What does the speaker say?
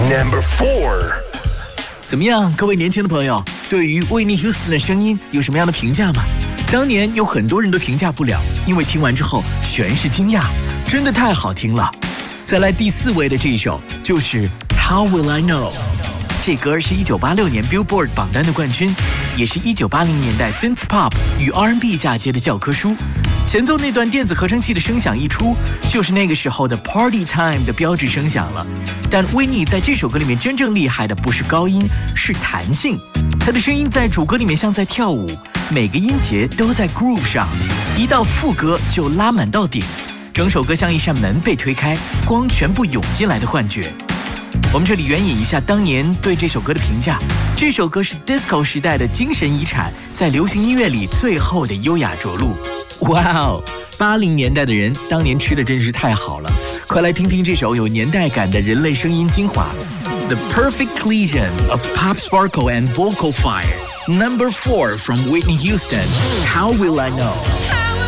Number 4。 怎么样，各位年轻的朋友，对于Whitney Houston的声音有什么样的评价吗？当年有很多人都评价不了，因为听完之后全是惊讶，真的太好听了。再来第4位的这一首就是 How Will I Know。这歌是1986年 Billboard 榜单的冠军，也是1980年代 Synth Pop 与 R&B 嫁接的教科书。前奏那段电子合成器的声响一出，就是那个时候的 Party Time 的标志声响了。但维尼在这首歌里面真正厉害的不是高音，是弹性。他的声音在主歌里面像在跳舞，每个音节都在 groove 上，一到副歌就拉满到顶。整首歌像一扇门被推开，光全部涌进来的幻觉。我们这里援引一下当年对这首歌的评价，这首歌是 disco 时代的精神遗产，在流行音乐里最后的优雅着陆。哇哦，80年代的人当年吃的真是太好了，快来听听这首有年代感的人类声音精华。The perfect collision of pop sparkle and vocal fire. Number 4 from Whitney Houston. How will I know?